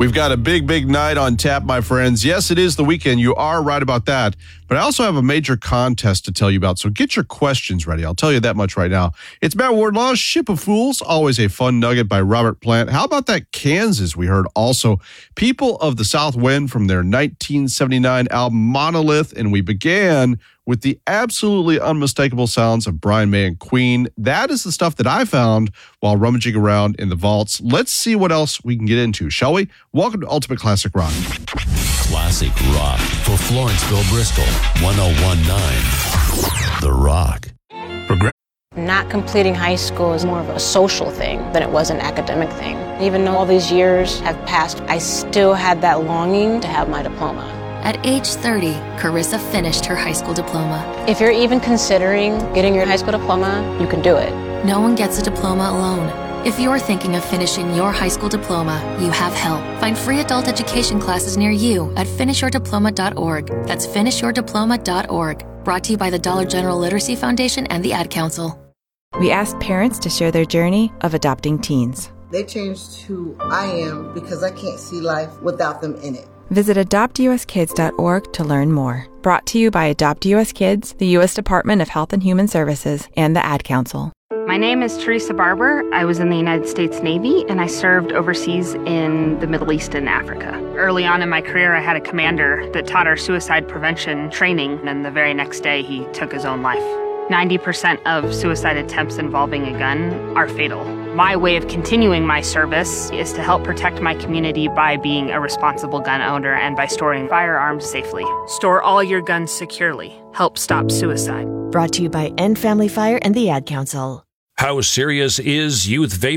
We've got a big night on tap, my friends. Yes, it is the weekend. You are right about that. But I also have a major contest to tell you about, so get your questions ready. I'll tell you that much right now. It's Matt Wardlaw's Ship of Fools, always a fun nugget by Robert Plant. How about that Kansas we heard also? People of the South Wind from their 1979 album Monolith, and we began with the absolutely unmistakable sounds of Brian May and Queen. That is the stuff that I found while rummaging around in the vaults. Let's see what else we can get into, shall we? Welcome to Ultimate Classic Rock. Classic Rock for Florenceville, Bristol, 101.9 The Rock. Not completing high school is more of a social thing than it was an academic thing. Even though all these years have passed, I still had that longing to have my diploma. At age 30, Carissa finished her high school diploma. If you're even considering getting your high school diploma, you can do it. No one gets a diploma alone. If you're thinking of finishing your high school diploma, you have help. Find free adult education classes near you at finishyourdiploma.org. That's finishyourdiploma.org. Brought to you by the Dollar General Literacy Foundation and the Ad Council. We asked parents to share their journey of adopting teens. They changed who I am because I can't see life without them in it. Visit adoptuskids.org to learn more. Brought to you by Adopt US Kids, the U.S. Department of Health and Human Services, and the Ad Council. My name is Teresa Barber. I was in the United States Navy, and I served overseas in the Middle East and Africa. Early on in my career, I had a commander that taught our suicide prevention training, and the very next day, he took his own life. 90% of suicide attempts involving a gun are fatal. My way of continuing my service is to help protect my community by being a responsible gun owner and by storing firearms safely. Store all your guns securely. Help stop suicide. Brought to you by End Family Fire and the Ad Council. How serious is youth vaping?